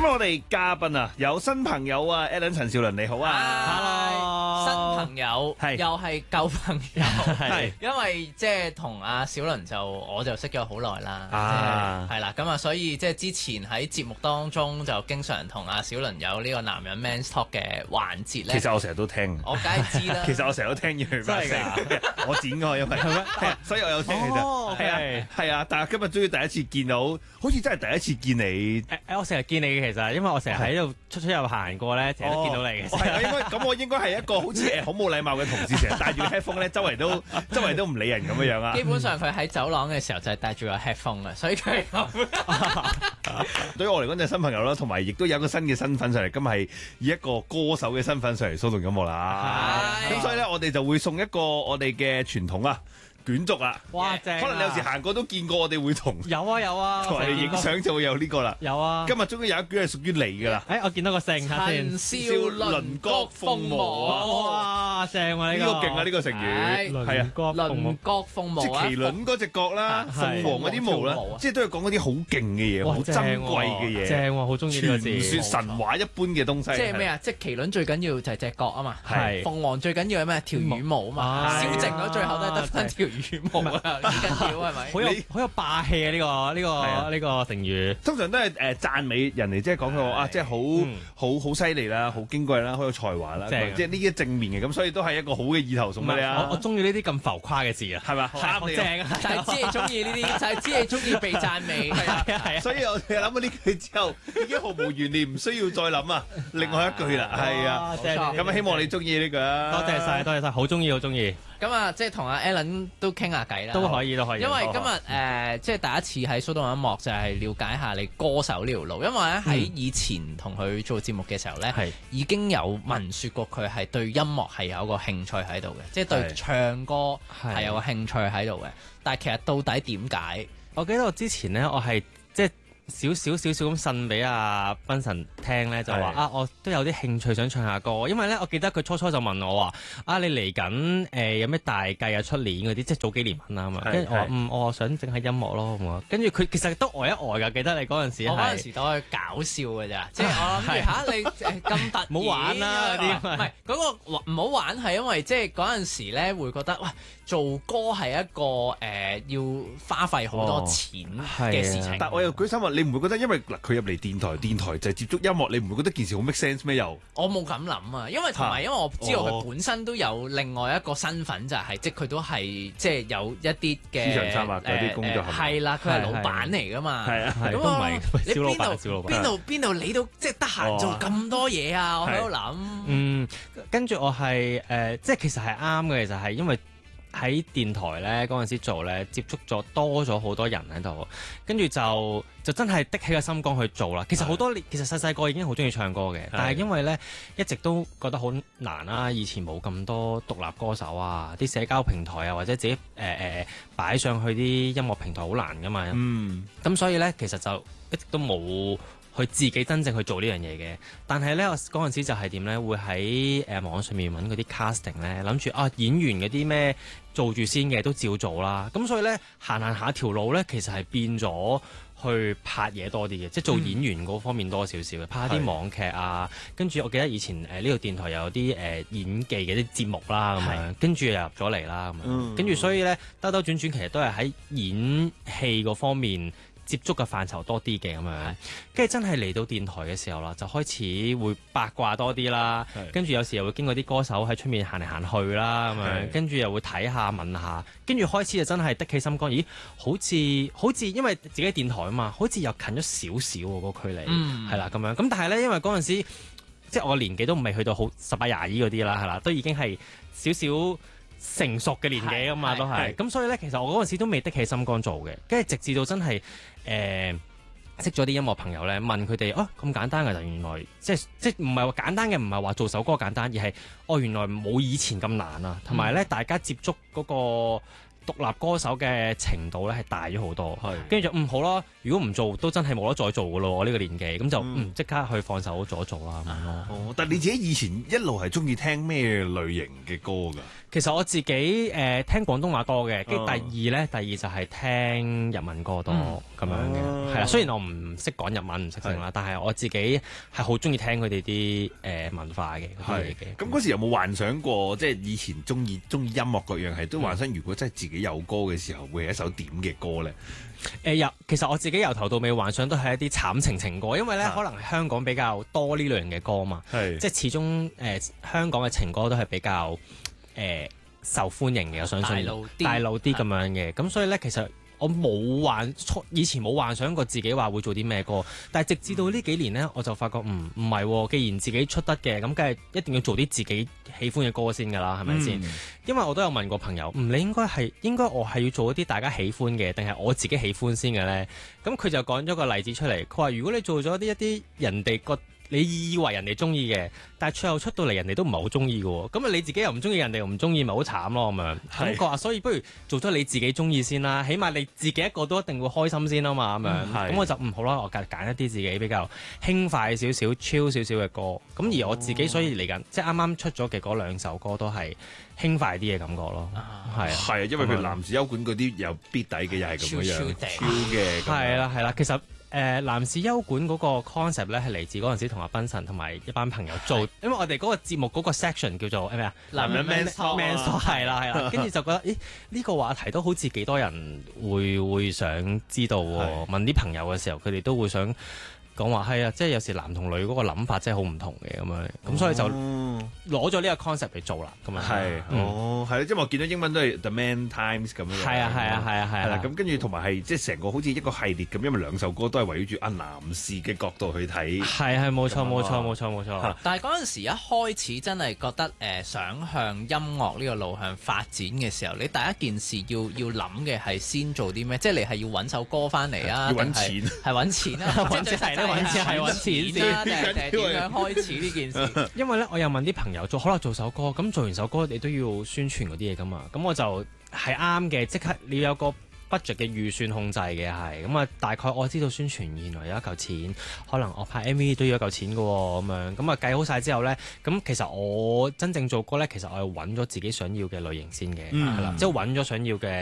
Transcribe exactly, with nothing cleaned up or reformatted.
日我哋嘉賓啊，有新朋友啊 ，Alan 陳兆倫你好啊 ，Hello，新朋友， 係又係舊朋友， 係因為即係同阿小倫就我就識咗好耐啦， 啊係啦，咁啊，所以即係之前喺節目當中就經常同阿小倫有呢個男人 Man Talk 嘅環節咧。 其實我成日都聽， 我梗係知啦。 其實我成日都聽住佢把聲，我剪㗎，因為係咩？係啊，所以我有聽其實係啊係啊，但係今日終於第一次見到，好似真係第一次見你。 誒誒，我成日見你嘅其實，因為我成日喺度出出入行過咧，成日都見到你嘅。 係啊，應該咁我應該係一個好似誒好冇禮貌嘅同事，成日戴住 headphone 咧，周圍都周圍都唔理人咁樣樣啊。 基本上佢喺走廊嘅時候就係戴住個 headphone 啊，所以佢對於我嚟講就係新朋友啦，同埋亦都有一個新嘅身份上嚟，今日係以一個歌手嘅身份上嚟騷動音樂啦。咁所以咧，我哋就會送一個我哋嘅傳統啊。卷軸啊！ 哇，正！ 可能你有時行過都見過，我哋會同有啊有啊， 同人哋影相就會有呢個啦。 有啊， 今日終於有一卷係屬於你㗎啦。 誒，我見到個姓先， 陳少麟角鳳毛啊！ 哇，正啊！呢個呢個勁啊！呢個成語係啊， 麟角鳳毛啊！ 即係麒麟嗰隻角啦，鳳凰嗰啲毛啦，即係都係講嗰啲好勁嘅嘢，好珍貴嘅嘢。 正喎，好中意呢個字。 傳說神話一般嘅東西。 即係咩啊？即係麒麟最緊要就係隻角啊嘛。 係。 鳳凰最緊要係咩？條羽毛啊嘛。燒淨咗最後都係得翻條羽毛啊！呢緊要係咪？ 好有好有霸氣啊！呢個呢個呢個成語， 通常都係誒讚美人哋，即係講佢話啊，即係好好好犀利啦，好矜貴啦，好有才華啦，即係呢啲正面嘅，咁所以都係一個好嘅意頭送俾你啊！ 我我中意呢啲咁浮誇嘅字啊， 係嘛？ 啱你正啊！就係知你中意呢啲，就係知你中意被讚美，係啊係啊！ 所以我哋諗到呢句之後，已經毫無懸念，唔需要再諗啊！另外一句啦，係啊，咁啊希望你中意呢句啊！ 多謝晒，多謝晒，好中意好中意。 咁啊，即係同阿 Alan 都傾下偈啦， 都可以都可以。 因為今日誒、呃，即係第一次喺騷動音樂就係了解下你歌手呢條路，因為咧喺以前同佢做節目嘅時候咧，嗯、已經有聞説過佢係對音樂係有個興趣喺度嘅，即係對唱歌係有個興趣喺度嘅。但係其實到底點解？ 我記得我之前咧，我係即係。少少少少咁呻俾阿斌神聽咧，就話啊，我都有啲興趣想唱下歌，因為咧，我記得佢初初就問我話啊，你嚟緊誒有咩大計啊？出年嗰啲，即係早幾年問啊嘛。跟住我話嗯，我想整下音樂咯，咁啊。跟住佢其實都呆一呆㗎，記得你嗰陣時。 我嗰陣時都係搞笑㗎咋，即係我諗住嚇你誒咁突然， 唔好玩啦嗰啲。 唔係嗰個唔好玩係因為即係嗰陣時咧會覺得喂做歌係一個誒要花費好多錢嘅事情。 但我又舉手話你唔會覺得因為嗱佢入嚟電台，電台就係接觸音樂，你唔會覺得件事好 make sense 咩？又我冇咁諗啊，因為同埋因為我知道佢本身都有另外一個身份，就係即係佢都係即係有一啲嘅市場策劃嗰啲工作係啦，佢係老闆嚟㗎嘛。 係啊， 咁都唔係小老闆，小老闆邊度邊度你都即係得閒做咁多嘢啊！我喺度諗， 嗯，跟住我係誒，即係其實係啱嘅，其實係因為。喺電台咧嗰陣時做咧，接觸咗多咗好多人喺度，跟住就就真係的起個心肝去做啦。其實好多年，其實細細個已經好中意唱歌嘅，但係因為咧一直都覺得好難啦。以前冇咁多獨立歌手啊，啲社交平台啊，或者自己誒誒、呃、擺上去啲音樂平台好難噶嘛。嗯，咁所以咧其實就一直都冇去自己真正去做呢樣嘢嘅，但係咧我嗰陣時就係點咧，會喺誒、呃、網上面揾嗰啲 casting 咧，諗住啊演員嗰啲咩做住先嘅都照做啦。咁所以咧行行下條路咧，其實係變咗去拍嘢多啲嘅，即係做演員嗰方面多少少嘅，拍啲網劇啊。跟住我記得以前誒呢、呃這個電台又有啲誒、呃、演技嘅啲節目啦，咁樣跟住又入咗嚟啦，咁樣跟住所以咧兜兜轉轉，其實都係喺演戲嗰方面接觸嘅範疇多啲嘅咁樣，跟住真係嚟到電台嘅時候啦，就開始會八卦多啲啦。跟住有時又會經過啲歌手喺出面行嚟行去啦，咁樣跟住又會睇下問下，跟住開始就真係的起心肝，咦？好似好似因為自己電台啊嘛，好似又近咗少少喎個距離，係啦咁樣。咁但係咧，因為嗰陣時即係我年紀都未去到好十八廿二嗰啲啦，係啦，都已經係少少成熟嘅年紀啊嘛，都係。咁所以咧，其實我嗰陣時都未的起心肝做嘅，跟住直至到真係。誒、呃、識咗啲音樂朋友咧，問佢哋哦咁簡單嘅就原來即係即係唔係話簡單嘅，唔係話做首歌簡單，而係哦原來冇以前咁難啊，同埋咧大家接觸嗰個獨立歌手嘅程度咧係大咗好多， 係跟住就嗯好啦，如果唔做都真係冇得再做噶咯，我呢個年紀咁就嗯嗯即刻去放手做一做啦咁樣咯。 哦，但係你自己以前一路係中意聽咩類型嘅歌㗎？ 其實我自己誒、呃、聽廣東話多嘅，跟住哦第二咧，第二就係聽日文歌多咁、 嗯、 樣嘅，係啦、 哦。 雖然我唔識講日文唔識聲啦，但係我自己係好中意聽佢哋啲誒文化嘅嗰啲嘢嘅。 咁嗰時有冇幻想過，即係以前中意中意音樂各樣係都幻想，如果真係自己有歌嘅時候，會係一首點嘅歌咧？ 誒由、呃、其實我自己由頭到尾幻想都係一啲慘情情歌，因為咧、 啊、 可能香港比較多呢類型嘅歌嘛， 係即係始終誒、呃、香港嘅情歌都係比較誒、呃、受歡迎嘅，我相信大路啲大路啲咁樣嘅，咁所以咧其實我冇幻以前冇幻想過自己話會做啲咩歌，但係直至到呢幾年咧，我就發覺唔唔係，既然自己出得嘅，咁梗係一定要做啲自己喜歡嘅歌先㗎啦，係咪先？ 嗯因為我都有問過朋友，嗯，你應該係應該我係要做一啲大家喜歡嘅，定係我自己喜歡先嘅咧？咁佢就講咗個例子出嚟，佢話如果你做咗啲一啲人哋覺你以為人哋中意嘅，但係最後出到嚟人哋都唔係好中意嘅喎，咁啊你自己又唔中意，人哋又唔中意，咪好慘咯咁樣。咁佢話所以不如做咗你自己中意先啦，起碼你自己一個都一定會開心先啊嘛咁樣。咁、嗯、我就唔好啦，我揀揀一啲自己比較輕快少少、chill 少少嘅歌。咁而我自己所以嚟緊，即係啱啱出咗嘅嗰兩首歌都係輕快啲嘅感覺咯。係啊， 係啊，因為譬如男士休館嗰啲有 beat 底嘅，又係咁樣樣超嘅。 係啦係啦，其實。誒、呃、男士休館嗰個 concept 咧係嚟自嗰陣時同阿斌神同埋一班朋友做，因為我哋嗰個節目嗰個 section 叫做咩啊？ 男人 man talk man talk 係啦係啦，跟住就覺得，咦呢、呢個話題都好似幾多人會會想知道喎。問啲朋友嘅時候，佢哋都會想講話係啊，即係有時男同女嗰個諗法真係好唔同嘅咁樣，咁所以就攞咗呢個 concept 嚟做啦。咁啊係，哦係，因為我見到英文都係 The Man Times 咁樣。 係啊係啊係啊係啦，咁跟住同埋係即係成個好似一個系列咁，因為兩首歌都係圍繞住啊男士嘅角度去睇。 係係冇錯冇錯冇錯冇錯。 但係嗰陣時一開始真係覺得誒、呃、想向音樂呢個路向發展嘅時候，你第一件事要要諗嘅係先做啲咩？即係你係要揾首歌翻嚟啊， 要揾錢， 係揾錢啊， 揾錢係揾錢係揾錢先啊，定係定係點樣開始呢件事？ 因為咧，我又問啲朋友做，可能做首歌，咁做完首歌你都要宣傳嗰啲嘢噶嘛，咁我就係啱嘅，即刻你要有個 budget 嘅預算控制嘅係，咁啊大概我知道宣傳原來有一嚿錢，可能我拍 M V 都要一嚿錢嘅喎，咁樣咁啊計好晒之後咧，咁其實我真正做歌咧，其實我係揾咗自己想要嘅類型先嘅，係啦、嗯，即係揾咗想要嘅